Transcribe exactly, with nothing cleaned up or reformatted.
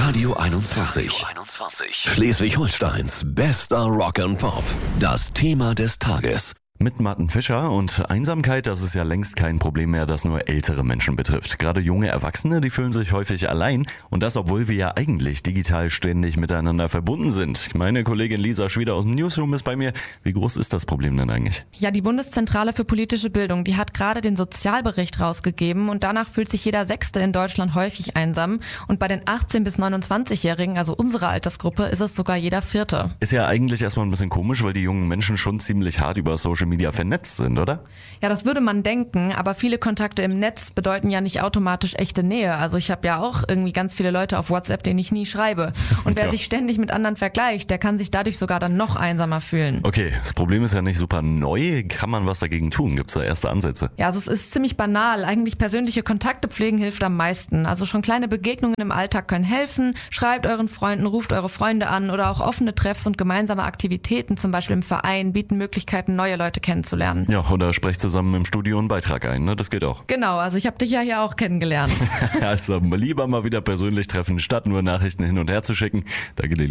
Radio einundzwanzig. Radio einundzwanzig. Schleswig-Holsteins bester Rock and Pop. Das Thema des Tages. Mit Martin Fischer. Und Einsamkeit, das ist ja längst kein Problem mehr, das nur ältere Menschen betrifft. Gerade junge Erwachsene, die fühlen sich häufig allein. Und das, obwohl wir ja eigentlich digital ständig miteinander verbunden sind. Meine Kollegin Lisa Schwieder aus dem Newsroom ist bei mir. Wie groß ist das Problem denn eigentlich? Ja, die Bundeszentrale für politische Bildung, die hat gerade den Sozialbericht rausgegeben. Und danach fühlt sich jeder Sechste in Deutschland häufig einsam. Und bei den achtzehn- bis neunundzwanzig-Jährigen, also unserer Altersgruppe, ist es sogar jeder Vierte. Ist ja eigentlich erstmal ein bisschen komisch, weil die jungen Menschen schon ziemlich hart über Social Media vernetzt sind, oder? Ja, das würde man denken, aber viele Kontakte im Netz bedeuten ja nicht automatisch echte Nähe. Also ich habe ja auch irgendwie ganz viele Leute auf WhatsApp, denen ich nie schreibe. Und wer Ja. sich ständig mit anderen vergleicht, der kann sich dadurch sogar dann noch einsamer fühlen. Okay, das Problem ist ja nicht super neu. Kann man was dagegen tun? Gibt es da erste Ansätze? Ja, also es ist ziemlich banal. Eigentlich persönliche Kontakte pflegen hilft am meisten. Also schon kleine Begegnungen im Alltag können helfen. Schreibt euren Freunden, ruft eure Freunde an oder auch offene Treffs und gemeinsame Aktivitäten, zum Beispiel im Verein, bieten Möglichkeiten, neue Leute kennenzulernen. Ja, oder sprecht zusammen im Studio einen Beitrag ein, ne? Das geht auch. Genau, also ich habe dich ja hier auch kennengelernt. Also lieber mal wieder persönlich treffen, statt nur Nachrichten hin und her zu schicken. Da geht